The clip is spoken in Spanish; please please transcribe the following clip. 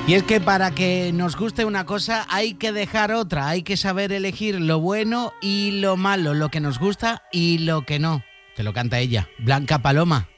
Y es que para que nos guste una cosa hay que dejar otra, hay que saber elegir lo bueno y lo malo, lo que nos gusta y lo que no. Te lo canta ella, Blanca Paloma.